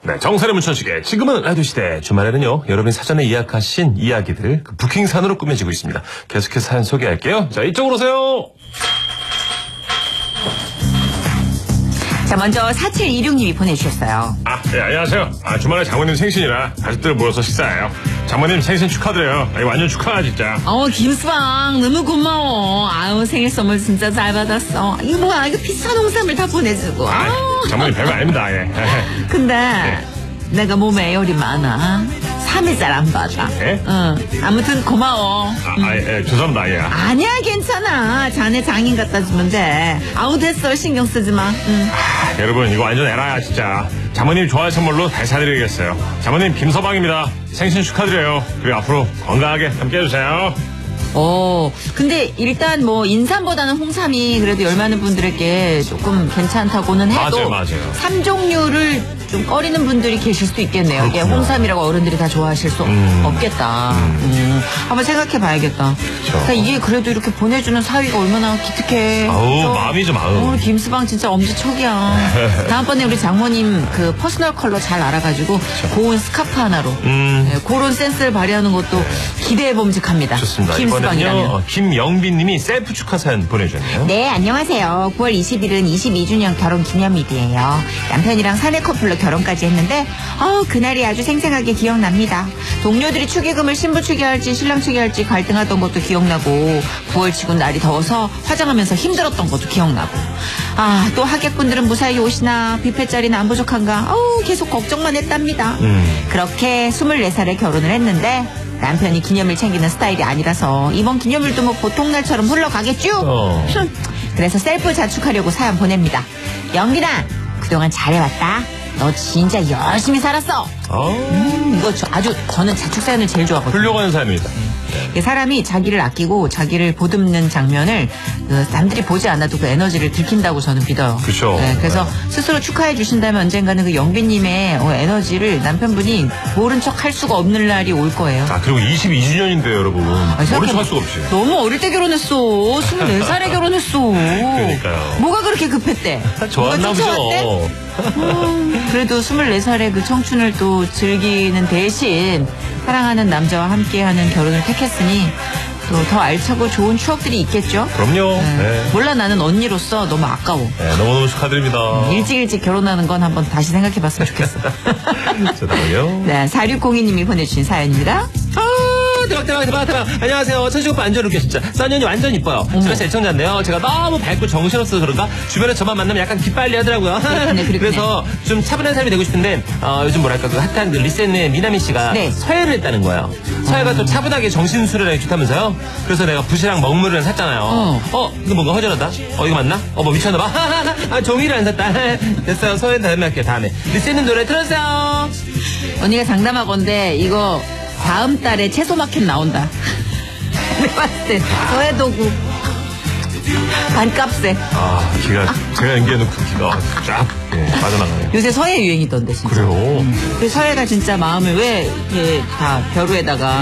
네, 정선의 문천식의 지금은 라디오 시대. 주말에는요, 여러분이 사전에 예약하신 이야기들 그 부킹산으로 꾸며지고 있습니다. 계속해서 사연 소개할게요. 자, 이쪽으로 오세요. 자, 먼저 4726님이 보내주셨어요. 네, 안녕하세요. 주말에 장모님 생신이라 가족들 모여서 식사해요. 장모님 생신 축하드려요. 완전 축하야, 진짜. 김수방, 너무 고마워. 생일 선물 진짜 잘 받았어. 이거 뭐야, 이거 비싼 홍삼을 다 보내주고. 장모님 별거 아닙니다, 예. 근데, 내가 몸에 열이 많아. 잠이 잘 안 받아. 예? 아무튼 고마워. 죄송합니다, 예. 아니야, 괜찮아. 자네 장인 갖다 주면 돼. 됐어. 신경 쓰지 마. 여러분, 이거 완전 에라야, 진짜. 장모님 좋아할 선물로 잘 사드리겠어요. 장모님 김서방입니다. 생신 축하드려요. 그리고 앞으로 건강하게 함께 해주세요. 근데 일단 뭐 인삼보다는 홍삼이 그래도 열 많은 분들에게 조금 괜찮다고는 해도 맞아요. 3종류를 좀 꺼리는 분들이 계실 수도 있겠네요. 이게 그렇구나. 홍삼이라고 어른들이 다 좋아하실 수 없겠다. 한번 생각해 봐야겠다. 그러니까 이게 그래도 이렇게 보내주는 사위가 얼마나 기특해. 마음이죠, 마음. 김수방 진짜 엄지척이야. 다음번에 우리 장모님 그 퍼스널 컬러 잘 알아가지고 고운 스카프 하나로 그런 센스를 발휘하는 것도 기대해 봄직합니다. 좋습니다. 김수방이라면. 이번에는요, 김영빈님이 셀프 축하 사연 보내주셨네요. 네, 안녕하세요. 9월 20일은 22주년 결혼 기념일이에요. 남편이랑 사내 커플로 결혼까지 했는데 그날이 아주 생생하게 기억납니다. 동료들이 축의금을 신부 축이 할지 신랑 축이 할지 갈등하던 것도 기억나고 9월 치고 날이 더워서 화장하면서 힘들었던 것도 기억나고 또 하객분들은 무사히 오시나 뷔페 자리는 안 부족한가 계속 걱정만 했답니다. 그렇게 24살에 결혼을 했는데 남편이 기념일 챙기는 스타일이 아니라서 이번 기념일도 뭐 보통 날처럼 흘러가겠죠? 그래서 셀프 자축하려고 사연 보냅니다. 영빈아, 그동안 잘해왔다. 너 진짜 열심히 살았어. 이거 아주 저는 자축 사연을 제일 좋아하거든요. 훌륭한 사연입니다. 사람이 자기를 아끼고 자기를 보듬는 장면을 남들이 보지 않아도 그 에너지를 들킨다고 저는 믿어요. 그렇죠. 그래서 스스로 축하해 주신다면 언젠가는 그 영빈님의 에너지를 남편분이 모른 척 할 수가 없는 날이 올 거예요. 그리고 22주년인데요, 여러분. 모른 척 할 수가 없지. 너무 어릴 때 결혼했어. 24살에 결혼했어. 그러니까요. 뭐가 그렇게 급했대? 좋았나 보죠. 그래도 24살의 그 청춘을 또 즐기는 대신 사랑하는 남자와 함께하는 결혼을 택했으니 또 더 알차고 좋은 추억들이 있겠죠? 그럼요. 네. 몰라 나는 언니로서 너무 아까워. 네, 너무너무 축하드립니다. 일찍 결혼하는 건 한번 다시 생각해봤으면 좋겠어. 자, 다음요. 네, 4602님이 보내주신 사연입니다. 대박. 안녕하세요. 천식 오빠 안전울게 진짜. 써니언니 완전 이뻐요. 집에서 애청자인데요. 제가 너무 밝고 정신없어서 그런가 주변에 저만 만나면 약간 기빨리 하더라고요. 그렇네. 그래서 좀 차분한 삶이 되고 싶은데 요즘 뭐랄까 그 핫한 그 리센의 미나미 씨가 서예를 했다는 거예요. 서예가 또 차분하게 정신수련에 좋다면서요. 그래서 내가 붓이랑 먹물을 샀잖아요. 이거 뭔가 허전하다. 이거 맞나? 뭐 미쳤나봐. 종이를 안 샀다. 됐어요. 서예는 다음에 할게요. 다음에 리센님 노래 들었어요. 언니가 장담하건데 이거 다음 달에 채소 마켓 나온다. 내가 봤을 때 서해도구 반값에. 제가 연기해놓고 기가 쫙 빠져나가네요. 요새 서해 유행이던데 진짜. 그래요? 그 서해가 진짜 마음을 왜 이렇게 다 벼루에다가